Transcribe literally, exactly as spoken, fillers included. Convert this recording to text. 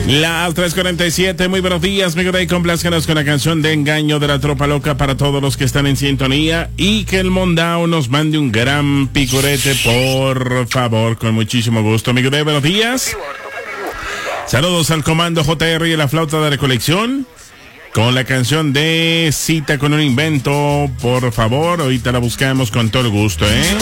Las tres cuarenta y siete, muy buenos días, mi Grey, complázcanos con la canción de Engaño de la Tropa Loca para todos los que están en sintonía y que el Mondao nos mande un gran picurete, por favor, con muchísimo gusto. Mi Grey, buenos días. Saludos al comando J R y la flauta de recolección con la canción de Cita con un invento, por favor, ahorita la buscamos con todo el gusto, ¿eh?